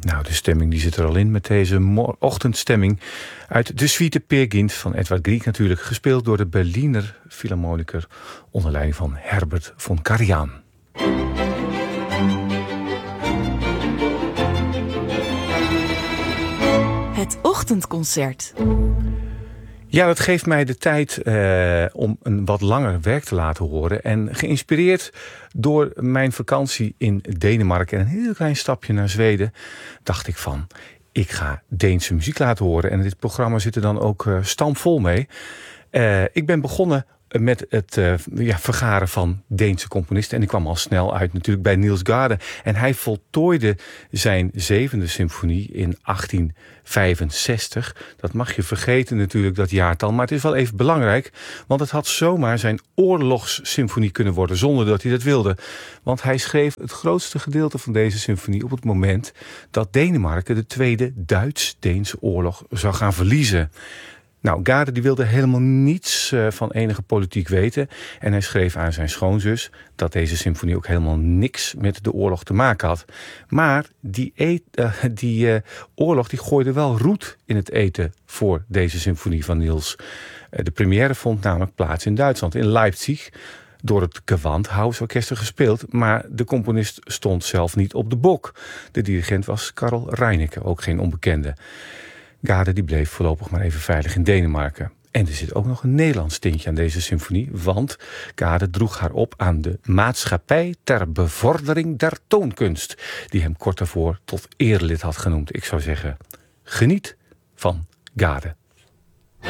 Nou, de stemming die zit er al in met deze ochtendstemming uit de suite Peer Gynt van Edvard Grieg natuurlijk, gespeeld door de Berliner Philharmoniker onder leiding van Herbert von Karajan. Het ochtendconcert. Ja, dat geeft mij de tijd om een wat langer werk te laten horen. En geïnspireerd door mijn vakantie in Denemarken en een heel klein stapje naar Zweden, dacht ik van, ik ga Deense muziek laten horen. En in dit programma zit er dan ook stampvol mee. Ik ben begonnen met het vergaren van Deense componisten. En ik kwam al snel uit natuurlijk bij Niels Gade. En hij voltooide zijn 7e symfonie in 1865. Dat mag je vergeten natuurlijk, dat jaartal. Maar het is wel even belangrijk. Want het had zomaar zijn oorlogssymfonie kunnen worden, zonder dat hij dat wilde. Want hij schreef het grootste gedeelte van deze symfonie op het moment dat Denemarken de Tweede Duits-Deense oorlog zou gaan verliezen. Nou, Gade die wilde helemaal niets van enige politiek weten. En hij schreef aan zijn schoonzus dat deze symfonie ook helemaal niks met de oorlog te maken had. Maar die oorlog die gooide wel roet in het eten voor deze symfonie van Niels. De première vond namelijk plaats in Duitsland, in Leipzig, door het Gewandhausorkester gespeeld. Maar de componist stond zelf niet op de bok. De dirigent was Karl Reinecke, ook geen onbekende. Gade die bleef voorlopig maar even veilig in Denemarken. En er zit ook nog een Nederlands tintje aan deze symfonie, want Gade droeg haar op aan de Maatschappij ter Bevordering der Toonkunst, die hem kort daarvoor tot erelid had genoemd. Ik zou zeggen, geniet van Gade.